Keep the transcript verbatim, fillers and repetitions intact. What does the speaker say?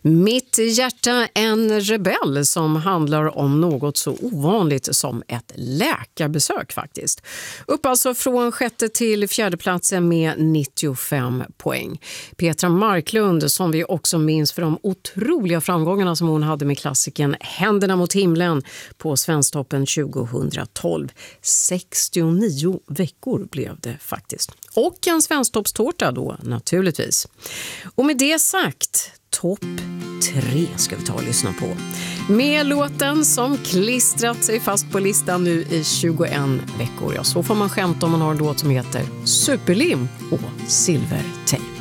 Mitt hjärta en rebell som handlar om något så ovanligt som ett läkarbesök faktiskt. Upp alltså från sjätte till fjärde platsen med nittiofem poäng. Petra Marklund som vi också minns för de otroliga framgångarna som hon hade med klassiken Händerna mot himlen på Svensktoppen tjugohundratolv. sextionio veckor blev det faktiskt. Och en Svensktoppstårta då naturligtvis. Och med det sagt, topp tre ska vi ta och lyssna på. Med låten som klistrat sig fast på listan nu i tjugoen veckor. Ja, så får man skämta om man har en låt som heter Superlim och Silvertejp.